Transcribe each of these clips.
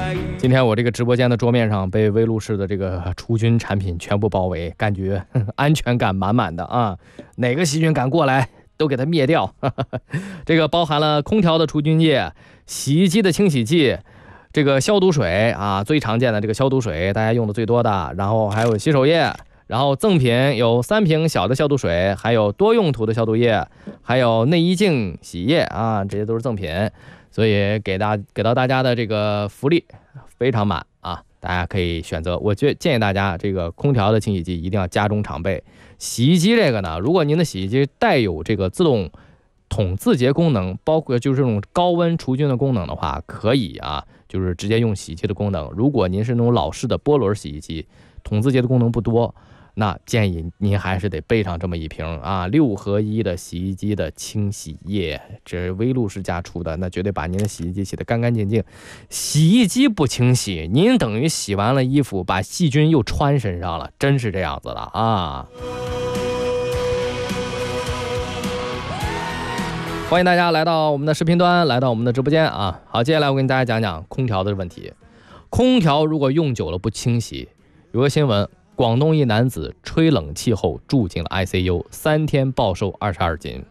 今天我这个直播间的桌面上被威露士的这个除菌产品全部包围，感觉安全感满满的啊！哪个细菌敢过来都给它灭掉。这个包含了空调的除菌液、洗衣机的清洗剂、这个消毒水啊，最常见的这个消毒水，大家用的最多的，然后还有洗手液，然后赠品有3瓶小的消毒水，还有多用途的消毒液，还有内衣净洗液啊，这些都是赠品，所以给到大家的这个福利非常满啊，大家可以选择。我建议大家这个空调的清洗剂一定要家中常备。洗衣机这个呢，如果您的洗衣机带有这个自动桶自洁功能，包括就是这种高温除菌的功能的话，可以啊，就是直接用洗衣机的功能。如果您是那种老式的波轮洗衣机，桶自洁的功能不多，那建议您还是得备上这么一瓶啊，6合1的洗衣机的清洗液，这是威露士家出的，那绝对把您的洗衣机洗得干干净净。洗衣机不清洗，您等于洗完了衣服，把细菌又穿身上了，真是这样子的啊！欢迎大家来到我们的视频端，来到我们的直播间啊！好，接下来我跟大家讲讲空调的问题。空调如果用久了不清洗，有个新闻。广东一男子吹冷气后住进了 ICU，3天暴瘦22斤。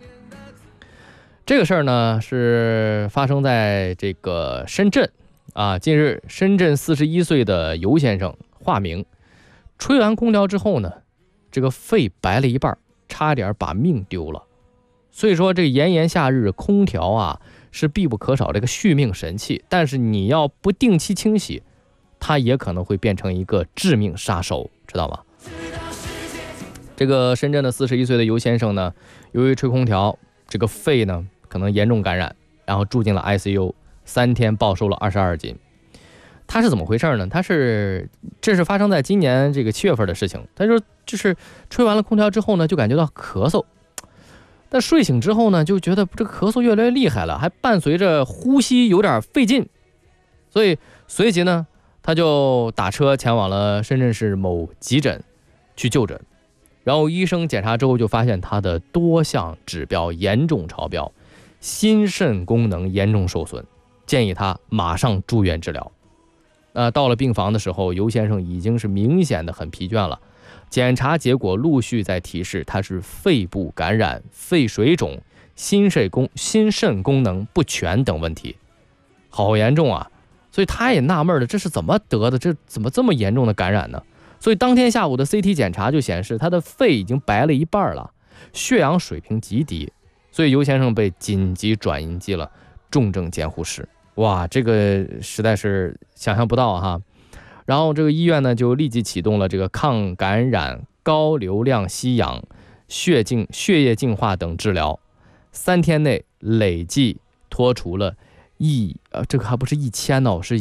这个事儿呢是发生在这个深圳啊。近日，深圳41岁的尤先生，化名，吹完空调之后呢，这个肺白了一半，差点把命丢了。所以说，这炎炎夏日，空调啊是必不可少这个续命神器，但是你要不定期清洗，它也可能会变成一个致命杀手，知道吗？这个深圳的41岁的尤先生呢，由于吹空调，这个肺呢可能严重感染，然后住进了 ICU，3天暴瘦了22斤。他是怎么回事呢？这是发生在今年这个7月份的事情。他说，就是吹完了空调之后呢，就感觉到咳嗽，但睡醒之后呢，就觉得这个咳嗽越来越厉害了，还伴随着呼吸有点费劲，所以随即呢，他就打车前往了深圳市某急诊去就诊，然后医生检查之后就发现他的多项指标严重超标，心肾功能严重受损，建议他马上住院治疗。到了病房的时候，尤先生已经是明显的很疲倦了，检查结果陆续在提示他是肺部感染、肺水肿、心肾功能不全等问题，好严重啊！所以他也纳闷了，这是怎么得的？这怎么这么严重的感染呢？所以当天下午的 CT 检查就显示他的肺已经白了一半了，血氧水平极低，所以尤先生被紧急转移进了重症监护室。哇，这个实在是想象不到哈。然后这个医院呢就立即启动了这个抗感染、高流量吸氧、血液净化等治疗，3天内累计脱除了这个还不是1000呢，是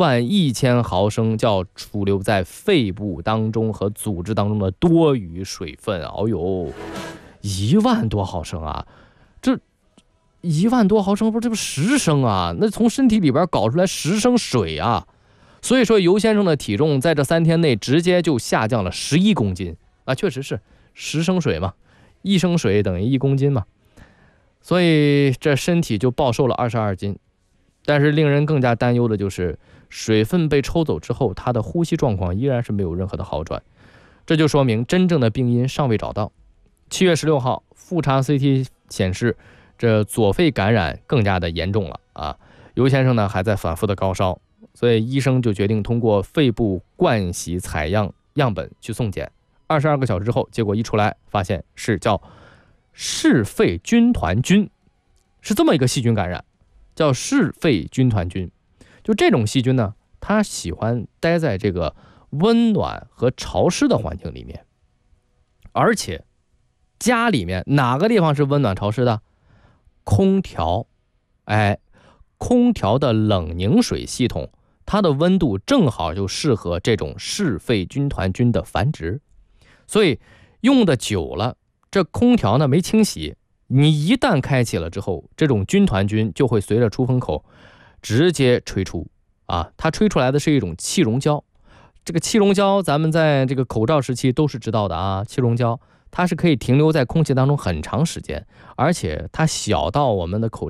11000毫升叫储留在肺部当中和组织当中的多余水分。哦呦，1万多毫升啊！这1万多毫升，这不10升啊？那从身体里边搞出来10升水啊！所以说，尤先生的体重在这3天内直接就下降了11公斤啊！确实是10升水嘛，1升水等于1公斤嘛，所以这身体就暴瘦了22斤。但是令人更加担忧的就是，水分被抽走之后，他的呼吸状况依然是没有任何的好转，这就说明真正的病因尚未找到。7月16号，复查 CT 显示，这左肺感染更加的严重了啊！尤先生呢还在反复的高烧，所以医生就决定通过肺部灌洗采样本去送检。22个小时之后，结果一出来，发现是叫嗜肺军团菌，是这么一个细菌感染。叫嗜肺军团菌，就这种细菌呢，它喜欢待在这个温暖和潮湿的环境里面，而且家里面哪个地方是温暖潮湿的？空调，空调的冷凝水系统，它的温度正好就适合这种嗜肺军团菌的繁殖，所以用的久了，这空调呢没清洗。你一旦开启了之后，这种军团菌就会随着出风口直接吹出啊！它吹出来的是一种气溶胶，这个气溶胶咱们在这个口罩时期都是知道的啊，气溶胶它是可以停留在空气当中很长时间，而且它小到我们的口